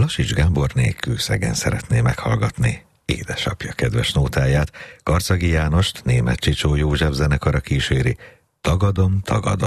Lasics Gábor Kőszegen szeretné meghallgatni édesapja kedves nótáját. Karcagi Jánost Németh Csicsó József zenekara kíséri. Tagadom, tagadom.